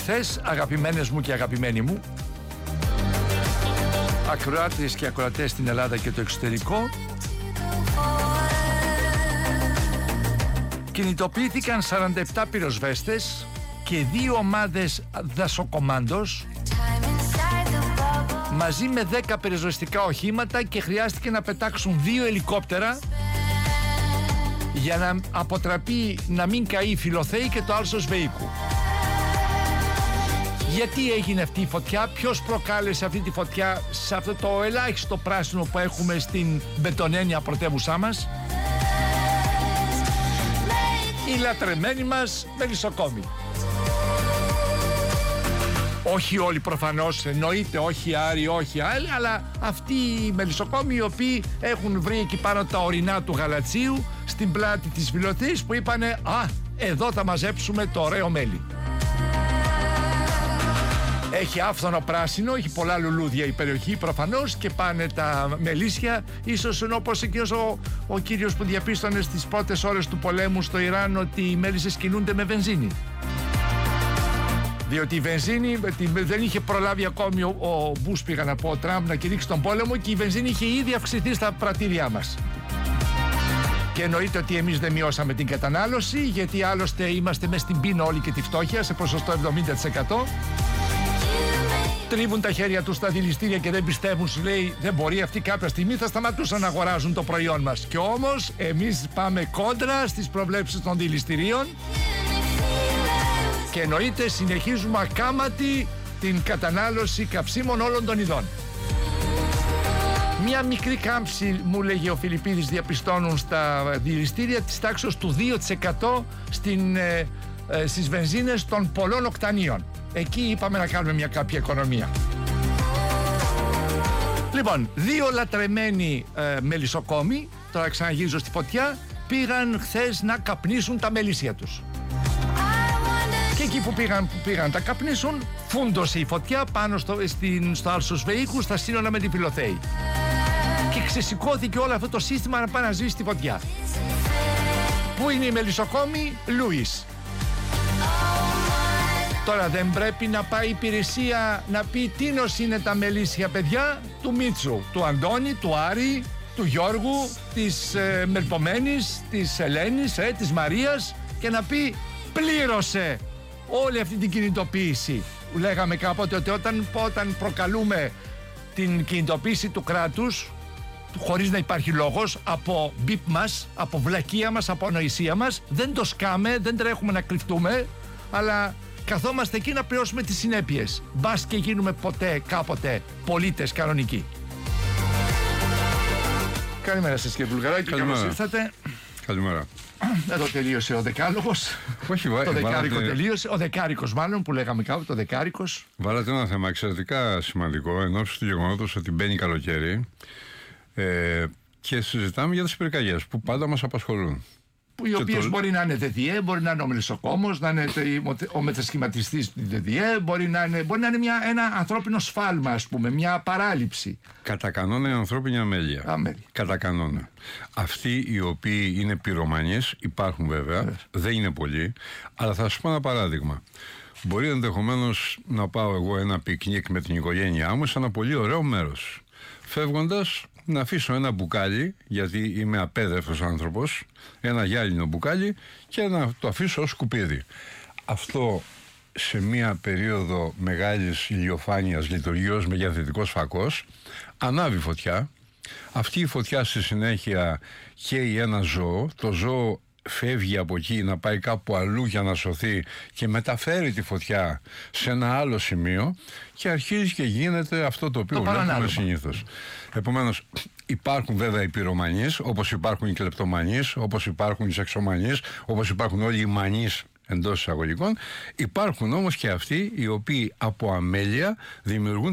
χθες, αγαπημένες μου και αγαπημένοι μου, ακροάτριες και ακροατές στην Ελλάδα και το εξωτερικό, κινητοποιήθηκαν 47 πυροσβέστες και 2 ομάδες δασοκομάντος μαζί με 10 πυροσβεστικά οχήματα και χρειάστηκε να πετάξουν 2 ελικόπτερα για να αποτραπεί να μην καεί η Φιλοθέη και το Άλσος Βεϊκού. Γιατί έγινε αυτή η φωτιά, ποιος προκάλεσε αυτή τη φωτιά σε αυτό το ελάχιστο πράσινο που έχουμε στην μπετονένια πρωτεύουσά μας? Η λατρεμένη μας μελισσοκόμη. Όχι όλοι προφανώς, εννοείται, όχι Άρη, όχι άλλοι, αλλά αυτοί οι μελισσοκόμοι οι οποίοι έχουν βρει εκεί πάνω τα ορεινά του γαλατσίου στην πλάτη της Φιλοθέης που είπανε «Α, εδώ θα μαζέψουμε το ωραίο μέλι». Έχει άφθονο πράσινο, έχει πολλά λουλούδια η περιοχή προφανώς και πάνε τα μελίσια. Ίσως όπως εκείνος ο κύριος που διαπίστωνε στις πρώτες ώρες του πολέμου στο Ιράν ότι οι μέλισσες κινούνται με βενζίνη. Διότι η βενζίνη δεν είχε προλάβει ακόμη ο Μπούς, πήγα να πω, ο Τραμπ να κηρύξει τον πόλεμο και η βενζίνη είχε ήδη αυξηθεί στα πρατήριά μας. Και εννοείται ότι εμείς δεν μειώσαμε την κατανάλωση, γιατί άλλωστε είμαστε μες στην πείνα όλοι και τη φτώχεια σε ποσοστό 70%. Τρίβουν τα χέρια τους στα δηληστήρια και δεν πιστεύουν, σου λέει, δεν μπορεί, αυτοί κάποια στιγμή θα σταματούσαν να αγοράζουν το προϊόν μας. Και όμως εμείς πάμε κόντρα στις προβλέψεις των δηληστηρίων και εννοείται συνεχίζουμε ακάματη την κατανάλωση καυσίμων όλων των ειδών. Μια μικρή κάμψη, μου λέγει ο Φιλιππίδης, διαπιστώνουν στα δηληστήρια της τάξης του 2% στις βενζίνες των πολλών οκτανίων. Εκεί είπαμε να κάνουμε μια κάποια οικονομία. Λοιπόν, 2 λατρεμένοι μελισσοκόμοι, τώρα ξαναγυρίζω στη φωτιά, πήγαν χθες να καπνίσουν τα μελίσια τους. Και εκεί που πήγαν τα καπνίσουν, φούντωσε η φωτιά πάνω στο Άλσος Βεϊκού, στα σύνορα με τη Φιλοθέη. Και ξεσηκώθηκε όλο αυτό το σύστημα να πάει να σβήσει τη φωτιά. Πού είναι οι μελισσοκόμοι? Λούις. Τώρα δεν πρέπει να πάει η υπηρεσία να πει τίνος είναι τα μελίσια παιδιά? Του Μίτσου, του Αντώνη, του Άρη, του Γιώργου, της Μερπομένης, της Ελένης, της Μαρίας, και να πει πλήρωσε όλη αυτή την κινητοποίηση. Λέγαμε κάποτε ότι όταν προκαλούμε την κινητοποίηση του κράτους χωρίς να υπάρχει λόγος, από μπιπ μας, από βλακεία μας, από ανοησία μας, δεν το σκάμε, δεν τρέχουμε να κρυφτούμε, αλλά καθόμαστε εκεί να πληρώσουμε τις συνέπειες. Μπας και γίνουμε ποτέ, κάποτε, πολίτες κανονικοί. Καλημέρα σας κύριε Βουλγαράκη, καλώς ήρθατε. Καλημέρα. Εδώ τελείωσε ο δεκάλογος. Όχι, το δεκάρικο τελείωσε. Ο δεκάρικος μάλλον που λέγαμε κάποτε, το δεκάρικος. Βάλατε ένα θέμα εξαιρετικά σημαντικό εν ώψη του γεγονότος ότι μπαίνει καλοκαίρι και συζητάμε για τις πυρκαγιές που πάντα μας απασχολούν. Οι οποίες μπορεί να είναι ΔΔΕ, μπορεί να είναι ο μελισσοκόμος, να είναι ο μετασχηματιστής του ΔΔΕ, μπορεί να είναι ένα ανθρώπινο σφάλμα, ας πούμε, μια παράληψη. Κατά κανόνα η ανθρώπινη αμέλεια. Κατά κανόνα. Αυτοί οι οποίοι είναι πυρομανείς υπάρχουν βέβαια, δεν είναι πολλοί, αλλά θα σας πω ένα παράδειγμα. Μπορεί ενδεχομένως να πάω εγώ ένα πικνίκ με την οικογένειά μου σε ένα πολύ ωραίο μέρος. Φεύγοντας, να αφήσω ένα μπουκάλι, γιατί είμαι απέδευτος άνθρωπος, ένα γυάλινο μπουκάλι, και να το αφήσω ως σκουπίδι. Αυτό σε μια περίοδο μεγάλης ηλιοφάνειας λειτουργεί ως μεγεθυντικός φακός, ανάβει φωτιά. Αυτή η φωτιά στη συνέχεια καίει ένα ζώο, το ζώο φεύγει από εκεί να πάει κάπου αλλού για να σωθεί και μεταφέρει τη φωτιά σε ένα άλλο σημείο και αρχίζει και γίνεται αυτό το οποίο βλέπουμε συνήθως. Επομένως, υπάρχουν βέβαια οι πυρομανείς, όπως υπάρχουν οι κλεπτομανείς, όπως υπάρχουν οι σεξομανείς, όπως υπάρχουν όλοι οι μανείς εντός εισαγωγικών. Υπάρχουν όμως και αυτοί οι οποίοι από αμέλεια δημιουργούν